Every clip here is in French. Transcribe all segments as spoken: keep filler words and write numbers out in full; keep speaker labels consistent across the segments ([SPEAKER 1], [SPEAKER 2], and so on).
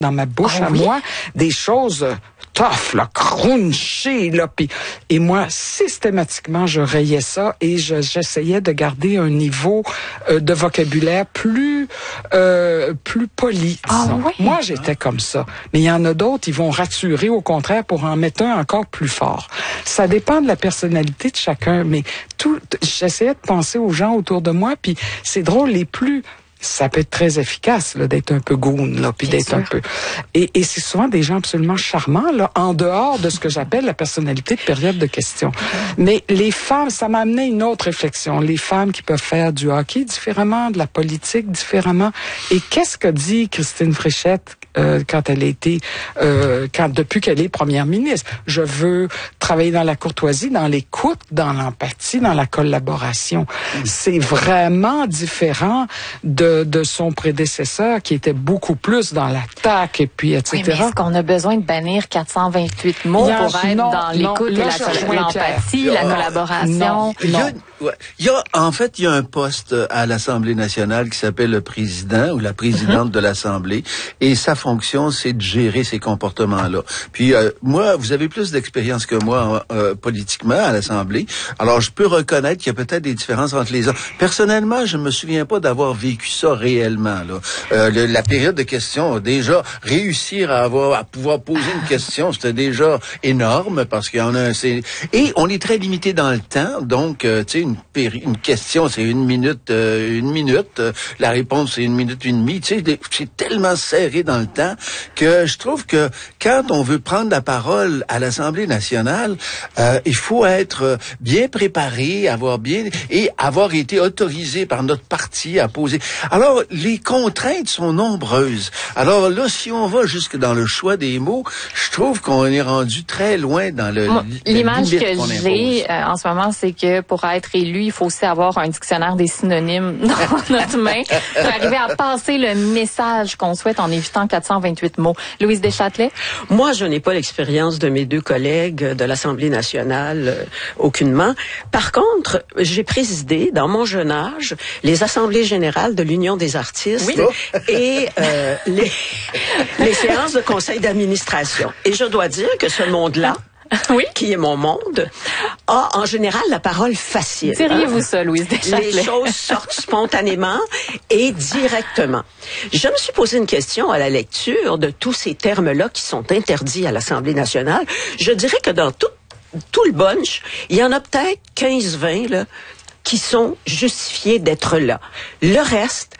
[SPEAKER 1] dans ma bouche
[SPEAKER 2] oh,
[SPEAKER 1] à
[SPEAKER 2] oui?
[SPEAKER 1] moi des choses tough, là, crunchy, là, pis, et moi, systématiquement, je rayais ça et je, j'essayais de garder un niveau euh, de vocabulaire plus euh, plus poli.
[SPEAKER 2] Ah, oui?
[SPEAKER 1] Moi, j'étais comme ça. Mais il y en a d'autres, ils vont raturer, au contraire, pour en mettre un encore plus fort. Ça dépend de la personnalité de chacun, mais tout, j'essayais de penser aux gens autour de moi, puis c'est drôle, les plus... Ça peut être très efficace là, d'être un peu goon, là, puis d'être sûr. un peu. Et, et c'est souvent des gens absolument charmants, là, en dehors de ce que j'appelle la personnalité de période de questions. Mais les femmes, ça m'a amené une autre réflexion. Les femmes qui peuvent faire du hockey différemment, de la politique différemment. Et qu'est-ce que dit Christine Fréchette euh, quand elle a été, euh, quand depuis qu'elle est première ministre? Je veux travailler dans la courtoisie, dans l'écoute, dans l'empathie, dans la collaboration. Mmh. C'est vraiment différent de de son prédécesseur qui était beaucoup plus dans l'attaque et puis et cetera.
[SPEAKER 2] Oui, mais est-ce qu'on a besoin de bannir quatre cent vingt-huit mots
[SPEAKER 1] a,
[SPEAKER 2] pour être
[SPEAKER 1] non,
[SPEAKER 2] dans l'écoute et la, l'empathie, la collaboration?
[SPEAKER 3] Non, il y a, ouais, il y a, en fait, il y a un poste à l'Assemblée nationale qui s'appelle le président ou la présidente mm-hmm. de l'Assemblée et sa fonction, c'est de gérer ces comportements-là. Puis euh, moi, vous avez plus d'expérience que moi euh, politiquement à l'Assemblée, alors je peux reconnaître qu'il y a peut-être des différences entre les hommes. Personnellement, je me souviens pas d'avoir vécu ça réellement là. Euh, le, la période de questions, déjà réussir à avoir à pouvoir poser une question, c'était déjà énorme parce qu'il y en a un, c'est et on est très limité dans le temps, donc euh, tu sais une péri... une question c'est une minute euh, une minute, euh, la réponse c'est une minute une demie, tu sais c'est tellement serré dans le temps que je trouve que quand on veut prendre la parole à l'Assemblée nationale, euh, il faut être bien préparé, avoir bien et avoir été autorisé par notre parti à poser. Alors, les contraintes sont nombreuses. Alors là, si on va jusque dans le choix des mots, je trouve qu'on est rendu très loin dans le
[SPEAKER 2] Moi, l'image que j'ai euh, en ce moment, c'est que pour être élu, il faut aussi avoir un dictionnaire des synonymes dans notre main pour arriver à passer le message qu'on souhaite en évitant quatre cent vingt-huit mots. Louise Deschâtelet?
[SPEAKER 4] Moi, je n'ai pas l'expérience de mes deux collègues de l'Assemblée nationale, euh, aucunement. Par contre, j'ai présidé, dans mon jeune âge, les assemblées générales de l'Union des artistes oui. et euh, les, les séances de conseil d'administration. Et je dois dire que ce monde-là, oui. qui est mon monde, a en général la parole facile.
[SPEAKER 2] Diriez-vous
[SPEAKER 4] hein?
[SPEAKER 2] ça, Louise Deschâtelet?
[SPEAKER 4] Les choses sortent spontanément et directement. Je me suis posé une question à la lecture de tous ces termes-là qui sont interdits à l'Assemblée nationale. Je dirais que dans tout, tout le bunch, il y en a peut-être quinze vingt là, qui sont justifiés d'être là. Le reste,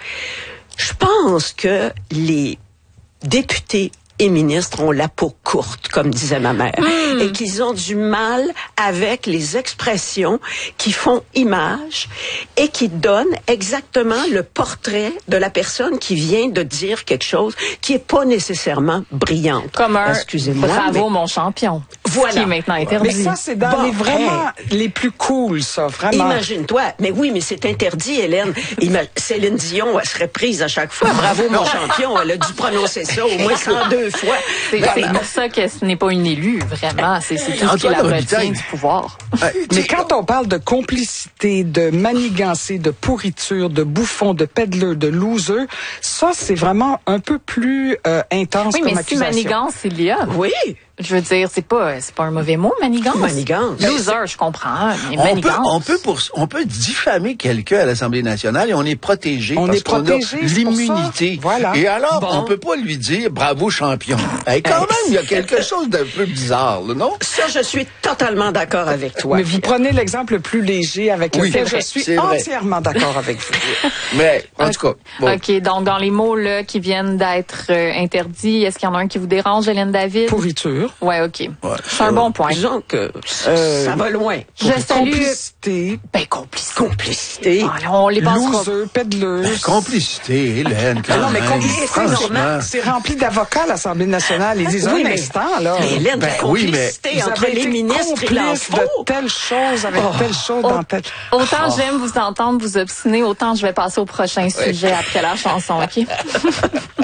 [SPEAKER 4] je pense que les députés et ministres ont la peau courte, comme disait ma mère, mmh. et qu'ils ont du mal avec les expressions qui font image et qui donnent exactement le portrait de la personne qui vient de dire quelque chose qui est pas nécessairement brillante.
[SPEAKER 2] Comme un
[SPEAKER 4] Excusez-moi,
[SPEAKER 2] bravo
[SPEAKER 4] mais...
[SPEAKER 2] mon champion.
[SPEAKER 4] Voilà.
[SPEAKER 2] Qui est maintenant interdit.
[SPEAKER 1] Mais ça, c'est dans
[SPEAKER 4] bon,
[SPEAKER 1] les vraiment
[SPEAKER 4] hey.
[SPEAKER 1] les plus cool, ça, vraiment.
[SPEAKER 4] Imagine-toi. Mais oui, mais c'est interdit, Hélène. Ima- Céline Dion, elle serait prise à chaque fois. Bravo, mon champion. Elle a dû prononcer ça au moins cent deux fois.
[SPEAKER 2] C'est, c'est pour ça que ce n'est pas une élue, vraiment. C'est, c'est tout ce qui la retient du pouvoir.
[SPEAKER 1] Mais quand on parle de complicité, de manigancé, de pourriture, de bouffon, de peddler, de loser, ça, c'est vraiment un peu plus euh, intense
[SPEAKER 2] oui,
[SPEAKER 1] comme
[SPEAKER 2] mais
[SPEAKER 1] accusation.
[SPEAKER 2] Si manigance, il y a.
[SPEAKER 4] Oui.
[SPEAKER 2] Je veux dire, c'est pas, c'est pas un mauvais mot, manigance.
[SPEAKER 4] Manigance.
[SPEAKER 2] Loser, je comprends, mais
[SPEAKER 3] on
[SPEAKER 2] manigance.
[SPEAKER 3] Peut, on peut pour, on peut diffamer quelqu'un à l'Assemblée nationale et on est protégé
[SPEAKER 1] on
[SPEAKER 3] parce
[SPEAKER 1] est protégé,
[SPEAKER 3] qu'on a l'immunité.
[SPEAKER 1] Voilà.
[SPEAKER 3] Et alors,
[SPEAKER 4] bon.
[SPEAKER 3] on peut pas lui dire bravo champion. Et quand même, il y a quelque chose d'un peu bizarre, là, non?
[SPEAKER 4] Ça, je suis totalement d'accord avec toi.
[SPEAKER 1] Mais vous prenez l'exemple le plus léger avec
[SPEAKER 3] oui,
[SPEAKER 1] lequel
[SPEAKER 3] vrai,
[SPEAKER 1] je suis entièrement d'accord avec vous.
[SPEAKER 3] Mais, en tout cas. Bon.
[SPEAKER 2] OK, donc dans les mots là qui viennent d'être euh, interdits, est-ce qu'il y en a un qui vous dérange, Hélène David?
[SPEAKER 1] Pourriture.
[SPEAKER 2] Ouais, OK.
[SPEAKER 3] Ouais,
[SPEAKER 2] c'est un bon point.
[SPEAKER 4] Disons que euh, ça va loin.
[SPEAKER 2] Je salue...
[SPEAKER 1] Complicité.
[SPEAKER 2] Ben, complicité.
[SPEAKER 4] Complicité.
[SPEAKER 2] Ah, là, on les passera.
[SPEAKER 1] Loser, peddler.
[SPEAKER 3] Ben, complicité, Hélène, quand
[SPEAKER 1] non, mais
[SPEAKER 3] même.
[SPEAKER 1] complicité,
[SPEAKER 3] Franchement.
[SPEAKER 1] c'est rempli d'avocats, l'Assemblée nationale. Ils disent
[SPEAKER 4] oui,
[SPEAKER 1] un
[SPEAKER 4] mais,
[SPEAKER 1] instant, là.
[SPEAKER 4] Mais Hélène,
[SPEAKER 3] ben,
[SPEAKER 4] la complicité
[SPEAKER 1] oui, mais
[SPEAKER 4] entre les ministres et l'info.
[SPEAKER 1] de telle chose avec
[SPEAKER 2] oh.
[SPEAKER 1] telle chose
[SPEAKER 2] oh.
[SPEAKER 1] dans telle...
[SPEAKER 2] Autant
[SPEAKER 1] oh.
[SPEAKER 2] j'aime vous entendre vous obstiner, autant je vais passer au prochain sujet oui. après la chanson, OK?